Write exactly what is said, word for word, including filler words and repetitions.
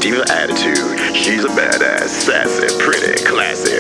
diva attitude. She's a badass, sassy, pretty, classy,